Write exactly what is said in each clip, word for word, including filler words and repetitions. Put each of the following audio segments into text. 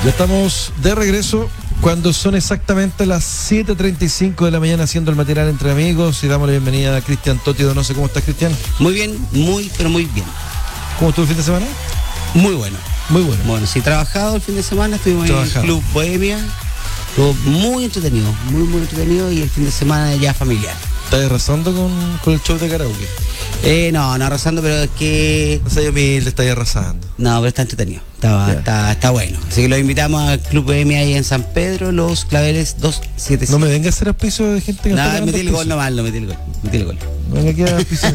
Ya estamos de regreso cuando son exactamente las siete treinta y cinco de la mañana haciendo el material entre amigos y damos la bienvenida a Cristian Totti Donoso. ¿Cómo estás, Cristian? Muy bien, muy, pero muy bien. ¿Cómo estuvo el fin de semana? Muy bueno. Muy bueno. Bueno, sí, trabajado el fin de semana, estuvimos Trabajado. en el Club Bohemia. Estuvo muy entretenido, muy, muy entretenido y el fin de semana ya familiar. ¿Estás arrasando con, con el show de karaoke? Eh, no, no arrasando, pero es que... No sé, humilde, estás arrasando. No, pero está entretenido, está, está, está bueno. Así que los invitamos al Club Bohemia ahí en San Pedro, Los Claveles doscientos setenta y cinco. No me venga a hacer auspicio de gente que No, está ganando metí el auspicio. gol nomás, no metí el gol, metí el gol. No venga aquí a auspicio.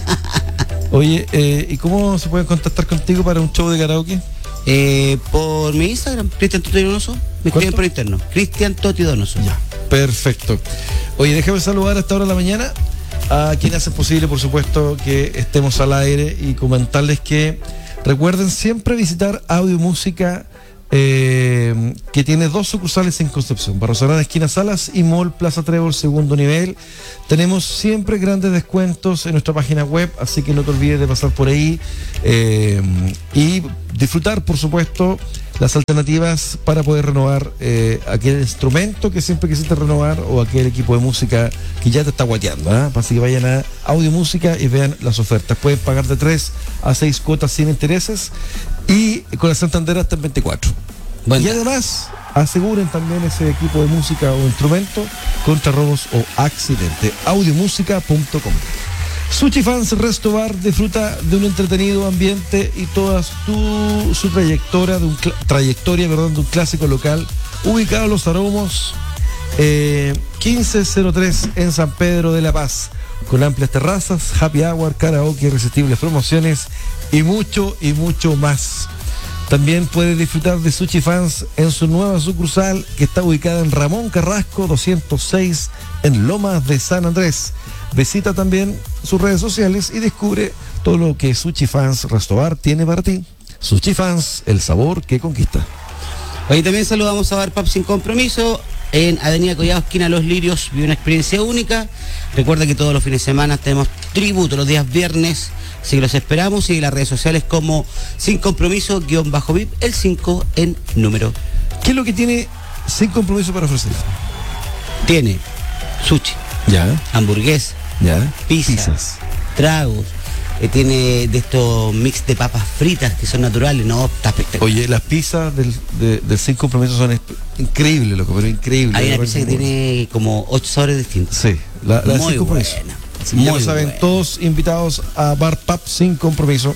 Oye, eh, ¿y cómo se pueden contactar contigo para un show de karaoke? Eh, por mi Instagram, Cristian Totti Donoso, me escriben ¿Cuánto? por interno, Cristian Totti Donoso. Ya, perfecto. Oye, déjame saludar a esta hora de la mañana a quienes hacen posible, por supuesto, que estemos al aire y comentarles que recuerden siempre visitar Audio Música, eh, que tiene dos sucursales en Concepción, Barros Arana, esquina Salas, y Mall Plaza Trébol, segundo nivel. Tenemos siempre grandes descuentos en nuestra página web, así que no te olvides de pasar por ahí eh, y disfrutar, por supuesto, las alternativas para poder renovar eh, aquel instrumento que siempre quisiste renovar o aquel equipo de música que ya te está guateando, ¿eh? Así que vayan a Audio Música y vean las ofertas. Pueden pagar de tres a seis cuotas sin intereses y con la Santander hasta el veinticuatro. Buen Y dato. además aseguren también ese equipo de música o instrumento contra robos o accidente. audiomusica punto com. Sushi Fans Resto Bar disfruta de un entretenido ambiente y toda su, su trayectoria de un cl- trayectoria perdón, de un clásico local ubicado en Los Aromos, eh, quince cero tres en San Pedro de la Paz, con amplias terrazas, happy hour, karaoke, irresistibles promociones y mucho y mucho más. También puede disfrutar de Sushi Fans en su nueva sucursal que está ubicada en Ramón Carrasco doscientos seis en Lomas de San Andrés. Visita también sus redes sociales y descubre todo lo que Sushi Fans Resto Bar tiene para ti. Sushi Fans, el sabor que conquista. Hoy también saludamos a Bar Pub Sin Compromiso en Avenida Collado, esquina Los Lirios. Vive una experiencia única. Recuerda que todos los fines de semana tenemos tributo los días viernes, así que los esperamos. Y las redes sociales como Sin Compromiso guión bajo V I P, el cinco en número. ¿Qué es lo que tiene Sin Compromiso para ofrecer? Tiene sushi, Ya, hamburguesa, ya. pizza, Pizzas. tragos. eh, tiene de estos mix de papas fritas que son naturales. No, está espectacular. Oye, las pizzas del, de, del Sin Compromiso son esp- increíbles, loco, pero increíbles. Hay una De pizza que verdad. tiene como ocho sabores distintos. Sí, la, la Muy Sin Compromiso. buena. Así que ya Muy lo saben, buena. todos invitados a Bar Pub Sin Compromiso.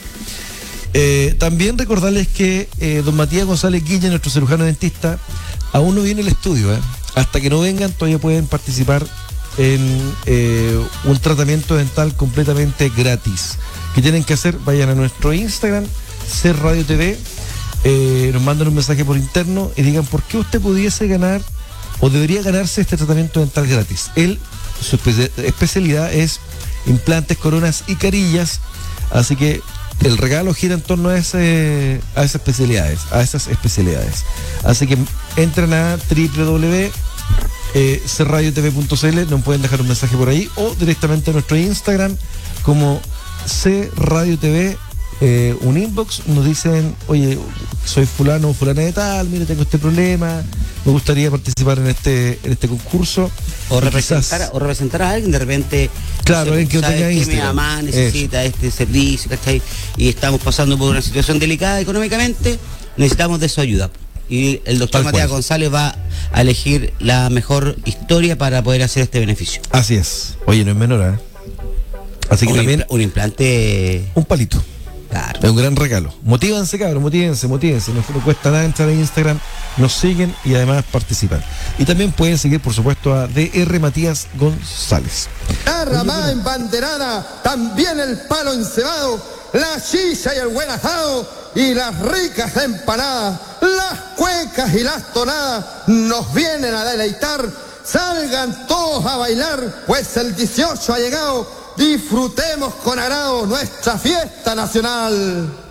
Eh, también recordarles que eh, don Matías González Guilla, nuestro cirujano dentista, aún no viene al estudio. ¿eh? Hasta que no vengan, todavía pueden participar en eh, un tratamiento dental completamente gratis. ¿Qué tienen que hacer? Vayan a nuestro Instagram, Ser Radio T V, eh, nos mandan un mensaje por interno y digan por qué usted pudiese ganar o debería ganarse este tratamiento dental gratis. Él, su espe- especialidad es implantes, coronas y carillas, así que el regalo gira en torno a, ese, a esas especialidades, a esas especialidades. Así que entren a doble u doble u doble u punto ser radio t v punto c l, nos pueden dejar un mensaje por ahí o directamente a nuestro Instagram como C Radio T V, eh, un inbox, nos dicen, oye, soy fulano o fulana de tal, mire, tengo este problema, me gustaría participar en este en este concurso. O Y representar, quizás- o representar a alguien de repente. Claro, no sé, alguien que no ¿sabes tenga qué? Mi Instagram. mamá necesita este servicio, ¿cachai? Y estamos pasando por una situación delicada económicamente, necesitamos de su ayuda. Y el doctor Tal Matías cual. González va a elegir la mejor historia para poder hacer este beneficio. Así es. Oye, no es menor, ¿eh? Así que un, también impla- un implante. un palito. Claro. Es un gran regalo. Motívense, cabrón, motívense, motívense. No, no cuesta nada entrar en Instagram, nos siguen y además participan. Y también pueden seguir, por supuesto, a D R Matías González. La ramada embanderada, también el palo encebado, la silla y el buen asado y las ricas empanadas, las cuecas y las tonadas nos vienen a deleitar. Salgan todos a bailar, pues el dieciocho ha llegado. Disfrutemos con agrado nuestra fiesta nacional.